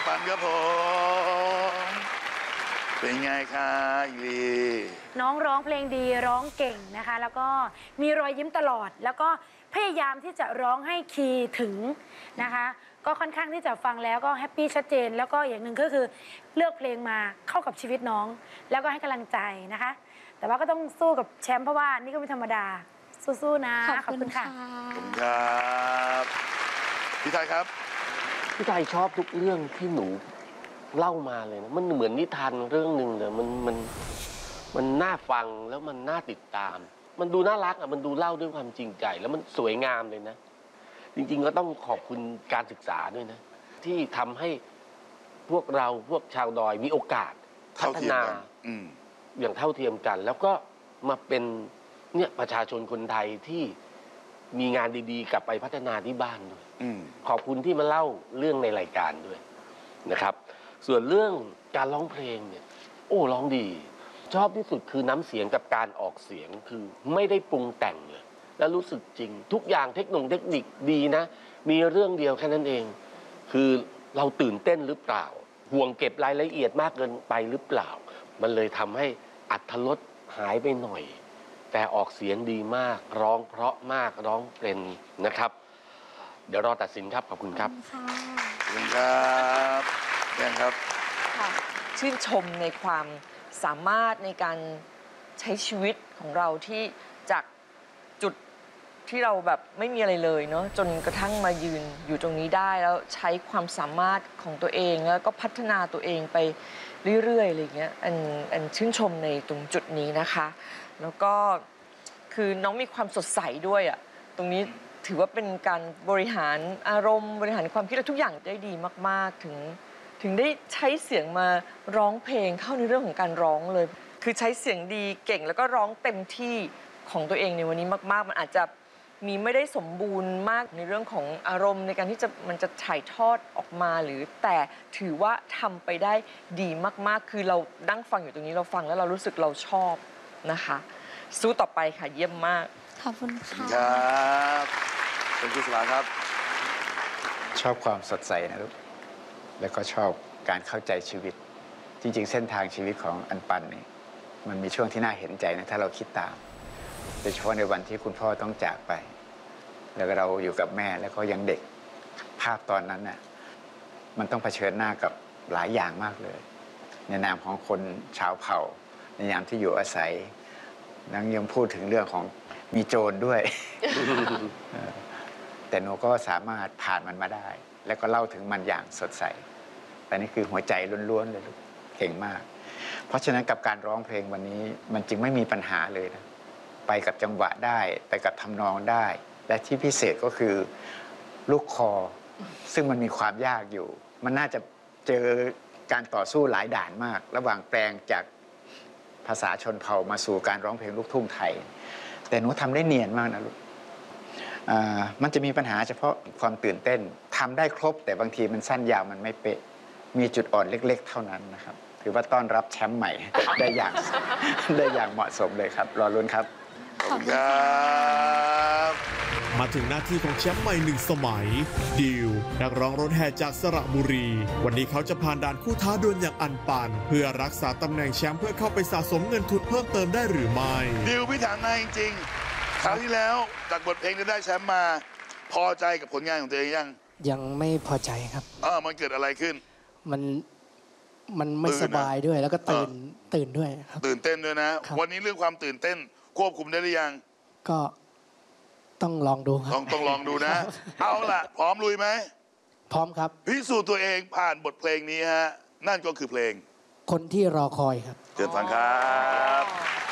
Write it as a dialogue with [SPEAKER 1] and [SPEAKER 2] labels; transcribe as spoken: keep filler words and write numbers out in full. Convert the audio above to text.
[SPEAKER 1] ปันครับผมเป็นไงคะอีลี
[SPEAKER 2] น้องร้องเพลงดีร้องเก่งนะคะแล้วก็มีรอยยิ้มตลอดแล้วก็พยายามที่จะร้องให้คีย์ถึงนะคะก็ค่อนข้างที่จะฟังแล้วก็แฮปปี้ชัดเจนแล้วก็อย่างหนึ่งก็คือเลือกเพลงมาเข้ากับชีวิตน้องแล้วก็ให้กำลังใจนะคะแต่ว่าก็ต้องสู้กับแชมป์เพราะว่านี่ก็ไม่ธรรมดาสู้ๆนะขอบคุณค่ะ
[SPEAKER 1] ขอบคุณครับพี่ไทยครับ
[SPEAKER 3] พี่ไทยชอบทุกเรื่องที่หนูเล่ามาเลยนะมันเหมือนนิทานเรื่องหนึ่งเลยมันมันมันน่าฟังแล้วมันน่าติดตามมันดูน่ารักอ่ะมันดูเล่าด้วยความจริงใจแล้วมันสวยงามเลยนะจริงๆก็ต้องขอบคุณการศึกษาด้วยนะที่ทำให้พวกเราพวกชาวดอยมีโอกาสพัฒนาอย่างเท่าเทียมกันแล้วก็มาเป็นเนี่ยประชาชนคนไทยที่มีงานดีๆกลับไปพัฒนาที่บ้านด้วยขอบคุณที่มาเล่าเรื่องในรายการด้วยนะครับส่วนเรื่องการร้องเพลงเนี่ยโอ้ร้องดีชอบที่สุดคือน้ำเสียงกับการออกเสียงคือไม่ได้ปรุงแต่งเลยแล้วรู้สึกจริงทุกอย่างเทคโนโลยีเทคนิคดีนะมีเรื่องเดียวแค่นั้นเองคือเราตื่นเต้นหรือเปล่าห่วงเก็บรายละเอียดมากเกินไปหรือเปล่ามันเลยทำให้อรรถรสหายไปหน่อยแต่ออกเสียงดีมากร้องเพราะมากร้องเป็นนะครับเดี๋ยวรอตัดสินครับขอบคุณครับ
[SPEAKER 1] ขอบคุณครับแจ้งครับ
[SPEAKER 4] ชื่นชมในความสามารถในการใช้ชีวิตของเราที่จากจุดที่เราแบบไม่มีอะไรเลยเนาะจนกระทั่งมายืนอยู่ตรงนี้ได้แล้วใช้ความสามารถของตัวเองแล้วก็พัฒนาตัวเองไปเรื่อยๆอะไรเงี้ยอันอันชื่นชมในตรงจุดนี้นะคะแล้วก็คือน้องมีความสดใสด้วยอ่ะตรงนี้ถือว่าเป็นการบริหารอารมณ์บริหารความคิดและทุกอย่างได้ดีมากๆถึงถึงได้ใช้เสียงมาร้องเพลงเข้าในเรื่องของการร้องเลยคือใช้เสียงดีเก่งแล้วก็ร้องเต็มที่ของตัวเองในวันนี้มากๆมันอาจจะมีไม่ได้สมบูรณ์มากในเรื่องของอารมณ์ในการที่จะมันจะถ่ายทอดออกมาหรือแต่ถือว่าทำไปได้ดีมากๆคือเรานั่งฟังอยู่ตรงนี้เราฟังแล้วเรารู้สึกเราชอบนะคะสู้ต่อไปค่ะเยี่ยมมาก
[SPEAKER 2] ขอบคุณค่ะ
[SPEAKER 1] ครับเป็นกุศลาครับ
[SPEAKER 5] ชอบความสดใสนะลูกแล้วก็ชอบการเข้าใจชีวิตจริงๆเส้นทางชีวิตของอันปันนี่มันมีช่วงที่น่าเห็นใจนะถ้าเราคิดตามโดยเฉพาะในวันที่คุณพ่อต้องจากไปแล้วเราอยู่กับแม่แล้วก็ยังเด็กภาพตอนนั้นน่ะมันต้องเผชิญหน้ากับหลายอย่างมากเลยในนามของคนชาวเผ่าในยามที่อยู่อาศัยนังยังพูดถึงเรื่องของมีโจรด้วย แต่หนูก็สามารถผ่านมันมาได้แล้วก็เล่าถึงมันอย่างสดใสแต่นี่คือหัวใจล้วนๆเลยลูกเก่งมากเพราะฉะนั้นกับการร้องเพลงวันนี้มันจึงไม่มีปัญหาเลยนะไปกับจังหวะได้ไปกับทำนองได้และที่พิเศษก็คือลูกคอซึ่งมันมีความยากอยู่มันน่าจะเจอการต่อสู้หลายด่านมากระหว่างแปลงจากภาษาชนเผ่ามาสู่การร้องเพลงลูกทุ่งไทยแต่หนูทำได้เนียนมากนะลูกมันจะมีปัญหาเฉพาะความตื่นเต้นทำได้ครบแต่บางทีมันสั้นยาวมันไม่เป๊ะมีจุดอ่อนเล็กๆเท่านั้นนะครับถือว่าต้อนรับแชมป์ใหม่ได้อย่างได้อย่างเหมาะสมเลยครับรอลุ้นครับ
[SPEAKER 1] ขอบคุณครับ
[SPEAKER 6] มาถึงหน้าที่ของแชมป์ใหม่หนึ่งสมัยดิวนักร้องรถแห่จากสระบุรีวันนี้เขาจะผ่านด่านคู่ท้าดวลอย่างอันปันเพื่อรักษาตำแหน่งแชมป์เพื่อเข้าไปสะสมเงินทุนเพิ่มเติมได้หรือไม่
[SPEAKER 1] ดิวพี่ถามนายจริงๆคราวที่แล้วจากบทเพลงที่ได้แชมป์มาพอใจกับผลงานของตัวเองยัง
[SPEAKER 7] ยังไม่พอใจครับ
[SPEAKER 1] เออมันเกิดอะไรขึ้น
[SPEAKER 7] มันมันไม่สบายด้วยแล้วก็ตื่นตื่นด้วยครับ
[SPEAKER 1] ตื่นเต้นด้วยนะวันนี้เรื่องความตื่นเต้นควบคุมได้หรือยัง
[SPEAKER 7] ก็ต้องลองดูครับ
[SPEAKER 1] ต้องต้องลองดูนะเอาล่ะพร้อมลุยไหม
[SPEAKER 7] พร้อมครับ
[SPEAKER 1] พิสูจน์ตัวเองผ่านบทเพลงนี้ฮะนั่นก็คือเพลง
[SPEAKER 7] คนที่รอคอยครับ
[SPEAKER 1] เชิญฟังครับ